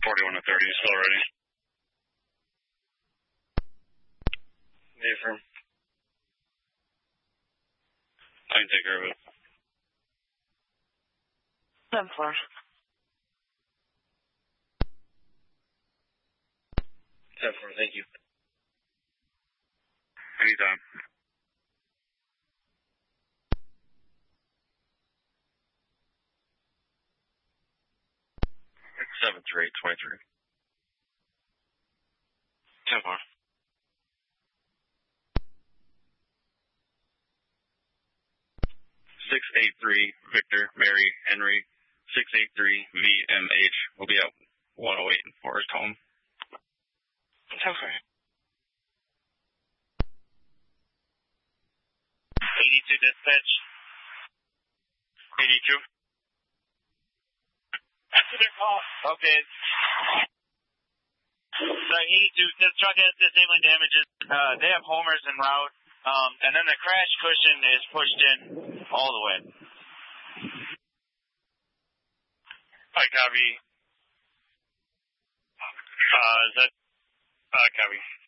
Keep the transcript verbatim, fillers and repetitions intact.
forty-one to thirty, still ready. Affirm. I can take care of it. ten four. ten four, thank you. Anytime. seven three eight twenty-three. ten four. six eight three Victor, Mary, Henry, six eight three V M H. We'll be at one oh eight in Forest Home. Okay. eighty-two dispatch. eighty-two. After their call. Okay. So eighty-two, this truck has disabling damages. Uh, they have homers en route. Um, and then the crash cushion is pushed in all the way. Hi, copy. Uh, is that, uh, copy.